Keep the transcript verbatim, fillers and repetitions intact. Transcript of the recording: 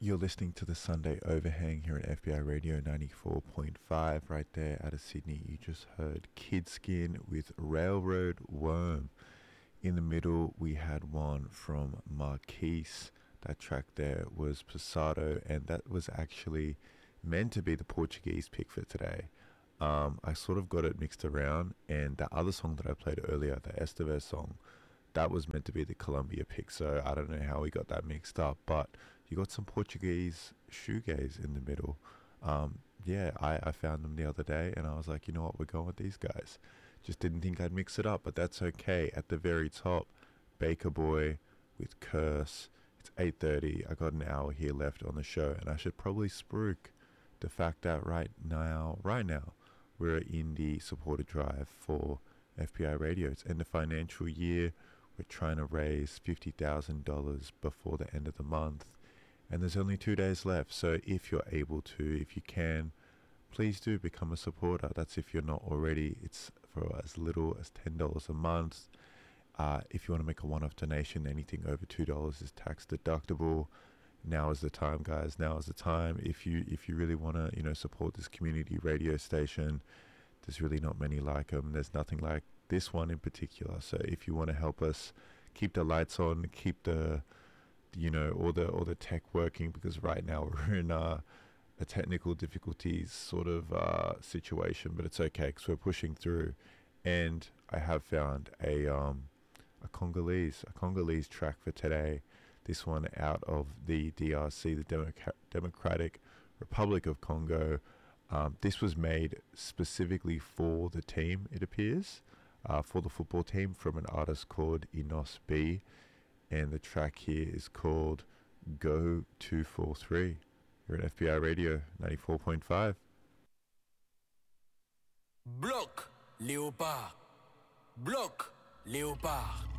You're listening to the Sunday Overhang here at F B I Radio ninety-four point five. Right there out of Sydney, you just heard Kid Skin with Railroad Worm. In the middle, we had one from Marquise. That track there was Passado, and that was actually meant to be the Portuguese pick for today. Um, I sort of got it mixed around, and the other song that I played earlier, the Estevez song, that was meant to be the Colombia pick, so I don't know how we got that mixed up, but you got some Portuguese shoegaze in the middle. Um, yeah, I, I found them the other day, and I was like, you know what, we're going with these guys. Just didn't think I'd mix it up, but that's okay. At the very top, Baker Boy with Curse. It's eight thirty. I got an hour here left on the show, and I should probably spruik the fact that right now, right now, we're in the supporter drive for F B I Radio. It's end of financial year. We're trying to raise fifty thousand dollars before the end of the month, and there's only two days left. So if you're able to, if you can, please do become a supporter. That's if you're not already. It's for as little as ten dollars a month. Uh, if you want to make a one-off donation, anything over two dollars is tax deductible. Now is the time, guys. Now is the time. If you if you really want to, you know, support this community radio station, there's really not many like them. There's nothing like this one in particular. So if you want to help us keep the lights on, keep the, you know, all the all the tech working, because right now we're in uh, a technical difficulties sort of uh, situation, but it's okay because we're pushing through. And I have found a um, a Congolese a Congolese track for today. This one out of the D R C, the Democ- Democratic Republic of Congo. Um, this was made specifically for the team, it appears, uh, for the football team, from an artist called Enos B. And the track here is called Go two four three. You're at F B I Radio ninety-four point five. Bloc Léopard. Bloc Léopard.